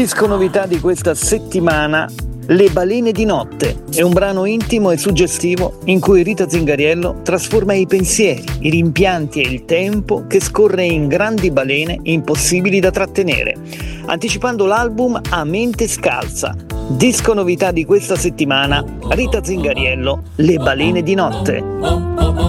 Disco novità di questa settimana, Le balene di notte. È un brano intimo e suggestivo in cui Rita Zingariello trasforma i pensieri, i rimpianti e il tempo che scorre in grandi balene impossibili da trattenere, anticipando l'album A mente scalza. Disco novità di questa settimana, Rita Zingariello, Le balene di notte.